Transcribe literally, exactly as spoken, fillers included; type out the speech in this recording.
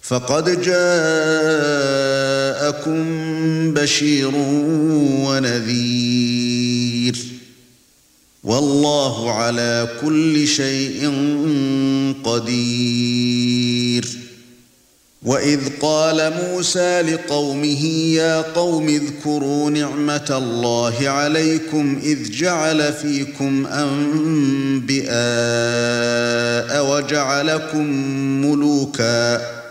فقد جاءكم بشير ونذير والله على كل شيء قدير وإذ قال موسى لقومه يا قوم اذكروا نعمة الله عليكم إذ جعل فيكم أنبياء وجعلكم ملوكا